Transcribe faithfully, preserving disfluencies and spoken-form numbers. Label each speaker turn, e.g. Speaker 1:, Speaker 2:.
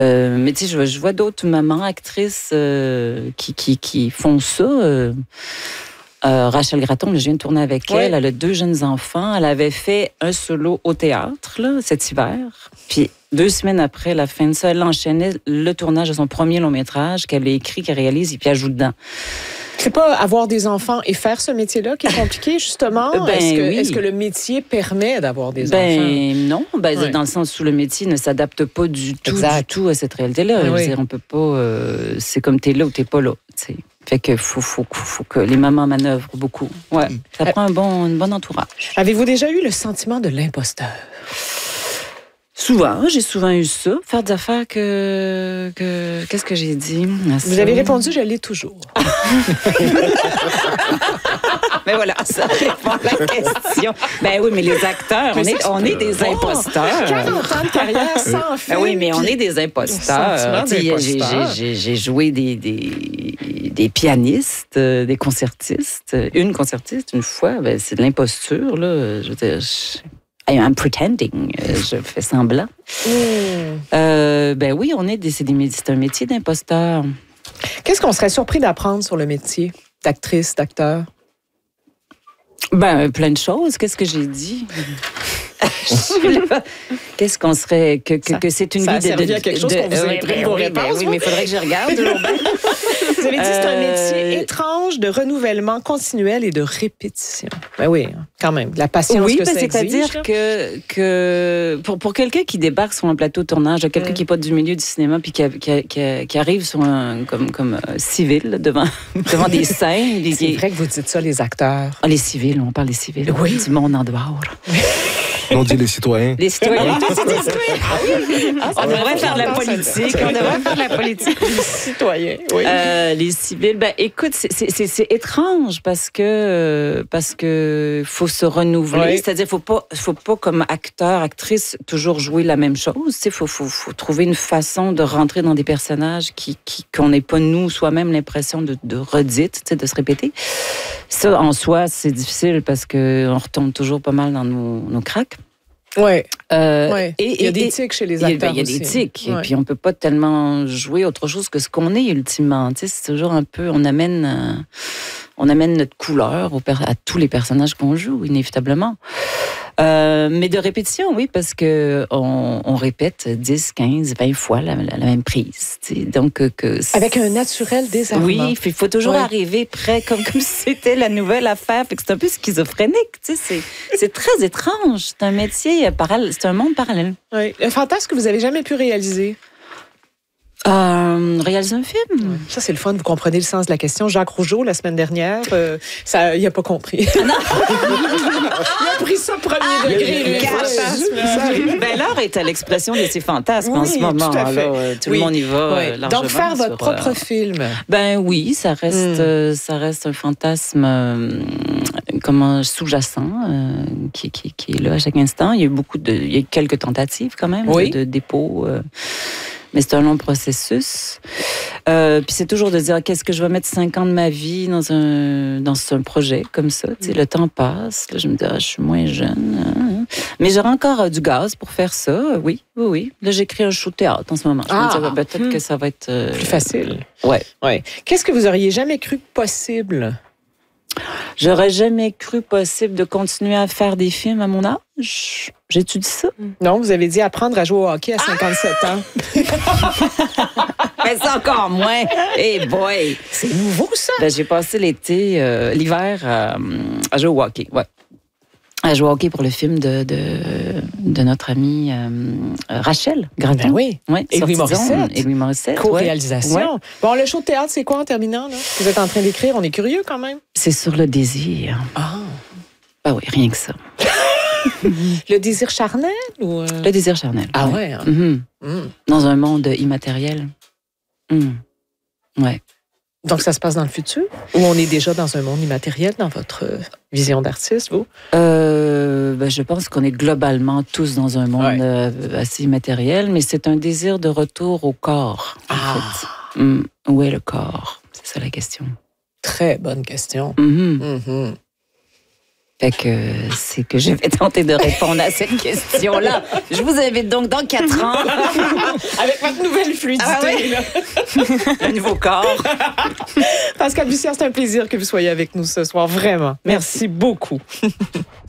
Speaker 1: Euh, mais tu sais, je, je vois d'autres mamans actrices euh, qui, qui, qui font ça. Euh, euh, Rachel Gratton, je viens de tourner avec
Speaker 2: Ouais.
Speaker 1: elle. Elle a deux jeunes enfants. Elle avait fait un solo au théâtre là, cet hiver. Puis deux semaines après la fin de ça, elle enchaînait le tournage de son premier long métrage qu'elle a écrit, qu'elle réalise et puis elle joue dedans.
Speaker 2: C'est pas avoir des enfants et faire ce métier-là qui est compliqué, justement?
Speaker 1: Ben
Speaker 2: est-ce, que,
Speaker 1: oui.
Speaker 2: est-ce que le métier permet d'avoir des
Speaker 1: ben,
Speaker 2: enfants?
Speaker 1: non, ben,
Speaker 2: Ouais.
Speaker 1: dans le sens où le métier ne s'adapte pas du tout,
Speaker 2: Exact.
Speaker 1: du tout à cette réalité-là.
Speaker 2: Oui,
Speaker 1: Je veux
Speaker 2: oui.
Speaker 1: dire, on peut pas... euh, c'est comme t'es là ou t'es pas là, tu sais. Fait que faut, faut, faut que les mamans manœuvrent beaucoup. Ouais, ça prend un bon, un bon entourage.
Speaker 2: Avez-vous déjà eu le sentiment de l'imposteur?
Speaker 1: Souvent, j'ai souvent eu ça. Faire des affaires que... que qu'est-ce que j'ai dit? à
Speaker 2: Vous
Speaker 1: ça?
Speaker 2: avez répondu, je l'ai toujours.
Speaker 1: Mais voilà, ça répond à la question. Ben oui, mais les acteurs, on
Speaker 2: Mais
Speaker 1: est,
Speaker 2: ça,
Speaker 1: on est des imposteurs.
Speaker 2: quarante ans de carrière sans film.
Speaker 1: Ben oui, mais on
Speaker 2: puis-
Speaker 1: est des imposteurs.
Speaker 2: Sentiment
Speaker 1: Tu sais, j'ai-
Speaker 2: d'imposteur.
Speaker 1: j'ai- j'ai- J'ai joué des, des, des pianistes, euh, des concertistes. Une concertiste, une fois, ben, c'est de l'imposture, là. Je veux dire, je- I'm pretending. Euh, Je fais semblant.
Speaker 2: Hmm.
Speaker 1: Euh, ben oui, on est des, c'est, des, c'est un métier d'imposteur.
Speaker 2: Qu'est-ce qu'on serait surpris d'apprendre sur le métier d'actrice, d'acteur?
Speaker 1: Ben, plein de choses. Qu'est-ce que j'ai dit? Qu'est-ce qu'on serait... Que, que,
Speaker 2: Ça-
Speaker 1: que c'est une
Speaker 2: ça a
Speaker 1: vie de...
Speaker 2: servi
Speaker 1: de-
Speaker 2: à quelque chose
Speaker 1: de-
Speaker 2: qu'on vous
Speaker 1: oui,
Speaker 2: imprime
Speaker 1: ben
Speaker 2: vos
Speaker 1: oui,
Speaker 2: réponses,
Speaker 1: ben oui,
Speaker 2: vous?
Speaker 1: mais il faudrait que je regarde toujours bien.
Speaker 2: Vous avez dit que c'est un
Speaker 1: Euh,
Speaker 2: métier étrange de renouvellement continuel et de répétition. Ben oui, quand même. De la patience
Speaker 1: Oui,
Speaker 2: que
Speaker 1: ben,
Speaker 2: ça exige.
Speaker 1: c'est-à-dire
Speaker 2: là.
Speaker 1: que, que pour, pour quelqu'un qui débarque sur un plateau de tournage, quelqu'un
Speaker 2: Mm.
Speaker 1: qui n'est pas du milieu du cinéma, puis qui, a- qui, a- qui, a- qui arrive sur un, comme, comme euh, civil, là, devant, devant des scènes. puis
Speaker 2: C'est
Speaker 1: qui-
Speaker 2: vrai que vous dites ça, les acteurs.
Speaker 1: Ah, les civils, on parle des civils.
Speaker 2: Oui.
Speaker 1: Du monde en dehors.
Speaker 3: On dit les citoyens.
Speaker 1: Les citoyens. Toi, c'est des citoyens.
Speaker 2: Ah,
Speaker 1: On
Speaker 2: ça
Speaker 1: devrait
Speaker 2: fait
Speaker 1: faire de la
Speaker 2: longtemps, ça,
Speaker 1: politique.
Speaker 2: là.
Speaker 1: On devrait faire de la politique.
Speaker 2: Les citoyens, oui.
Speaker 1: Euh, les civils, ben écoute, c'est, c'est, c'est, c'est étrange parce que euh, parce que faut se renouveler,
Speaker 2: Oui.
Speaker 1: c'est-à-dire faut pas faut pas comme acteur actrice toujours jouer la même chose, tu sais, faut, faut faut trouver une façon de rentrer dans des personnages qui, qui qu'on n'ait pas nous soi-même l'impression de, de redite, tu sais, de se répéter. Ça en soi c'est difficile parce que on retombe toujours pas mal dans nos, nos cracks.
Speaker 2: Oui.
Speaker 1: Euh,
Speaker 2: Ouais.
Speaker 1: et-
Speaker 2: Il y a
Speaker 1: et-
Speaker 2: des
Speaker 1: et-
Speaker 2: tics chez les
Speaker 1: il y a-
Speaker 2: acteurs
Speaker 1: Il y a des
Speaker 2: aussi.
Speaker 1: tics.
Speaker 2: Ouais.
Speaker 1: Et puis, on peut pas tellement jouer autre chose que ce qu'on est, ultimement. Tu sais, c'est toujours un peu... On amène, euh, on amène notre couleur au per- à tous les personnages qu'on joue, inévitablement. Euh, mais de répétition, oui, parce que on, on répète dix, quinze, vingt fois la, la- la même prise. Tu sais. Donc, que, que
Speaker 2: Avec un naturel désarmant.
Speaker 1: oui, il faut toujours
Speaker 2: Ouais.
Speaker 1: arriver prêt, comme, comme si c'était la nouvelle affaire. Fait que c'est un peu schizophrénique. Tu sais, c'est, c'est très étrange. C'est un métier parallèle. C'est un monde parallèle.
Speaker 2: Oui. Un fantasme que vous avez jamais pu réaliser.
Speaker 1: Euh, réaliser un film.
Speaker 2: Ça, c'est le fun. Vous comprenez le sens de la question. Jacques Rougeau, la semaine dernière, euh, ça, il n'a pas compris. il a pris ça premier
Speaker 1: Il y a
Speaker 2: degré.
Speaker 1: eu
Speaker 2: lui.
Speaker 1: le fantasme. Ben, l'art est à l'expression de ses fantasmes en
Speaker 2: Oui,
Speaker 1: ce moment.
Speaker 2: tout à fait.
Speaker 1: Là, euh, tout
Speaker 2: Oui.
Speaker 1: le monde y va
Speaker 2: Ouais.
Speaker 1: euh, largement.
Speaker 2: Donc, faire votre
Speaker 1: sur,
Speaker 2: propre
Speaker 1: euh,
Speaker 2: film.
Speaker 1: Ben oui, ça reste,
Speaker 2: Mm.
Speaker 1: euh, ça reste un fantasme euh, comment, sous-jacent euh, qui, qui, qui est là à chaque instant. Il y a eu beaucoup de, il y a eu quelques tentatives quand même
Speaker 2: Oui.
Speaker 1: de, de dépôt. euh, mais c'est un long processus. Euh, puis c'est toujours de dire qu'est-ce que je vais mettre cinq ans de ma vie dans un dans un projet comme ça. Tu sais, le temps passe. Là, je me dis ah, je suis moins jeune. hein. Mais j'aurai encore euh, du gaz pour faire ça. euh, Oui, oui, oui. Là, j'écris un show de théâtre en ce moment. Je
Speaker 2: Ah.
Speaker 1: me dis, ouais, ben, peut-être
Speaker 2: Hmm.
Speaker 1: que ça va être euh,
Speaker 2: Plus facile.
Speaker 1: Ouais.
Speaker 2: Ouais. Qu'est-ce que vous auriez jamais cru possible?
Speaker 1: J'aurais jamais cru possible de continuer à faire des films à mon âge. J'ai-tu dit ça?
Speaker 2: Non, vous avez dit apprendre à jouer au hockey à cinquante-sept ans.
Speaker 1: Ben, c'est encore moins. Hey boy!
Speaker 2: C'est nouveau, ça?
Speaker 1: Ben, j'ai passé l'été, euh, l'hiver à, à jouer au hockey. Ouais. À jouer au hockey pour le film de, de, de notre amie euh, Rachel Gratton.
Speaker 2: Ben oui.
Speaker 1: Ouais,
Speaker 2: Et Louis
Speaker 1: sorti de zone.
Speaker 2: Morissette.
Speaker 1: Et Louis Morissette. ouais.
Speaker 2: Co-réalisation.
Speaker 1: Ouais.
Speaker 2: Bon, le show de théâtre, c'est quoi en terminant? Là? Vous êtes en train d'écrire, on est curieux quand même.
Speaker 1: C'est sur le désir.
Speaker 2: Ah.
Speaker 1: Ben oui, rien que ça.
Speaker 2: Le désir charnel ou... euh?
Speaker 1: Le désir charnel.
Speaker 2: Ah ouais? hein?
Speaker 1: Mhm.
Speaker 2: Mm.
Speaker 1: Dans un monde immatériel. Mm. Ouais.
Speaker 2: Donc, ça se passe dans le futur? Ou on est déjà dans un monde immatériel dans votre euh, vision d'artiste, vous?
Speaker 1: Euh, ben, je pense qu'on est globalement tous dans un monde
Speaker 2: Ouais.
Speaker 1: euh, assez immatériel, mais c'est un désir de retour au corps. En
Speaker 2: Ah.
Speaker 1: fait. Mm. Où est le corps? C'est ça la question.
Speaker 2: Très bonne question.
Speaker 1: Mhm.
Speaker 2: Mhm.
Speaker 1: Fait que c'est que je vais tenter de répondre à cette question-là. Je vous invite donc dans quatre ans.
Speaker 2: Avec votre nouvelle fluidité. Ah oui.
Speaker 1: Un nouveau corps.
Speaker 2: Pascal Bussière, c'est un plaisir que vous soyez avec nous ce soir, vraiment. Merci, Merci beaucoup.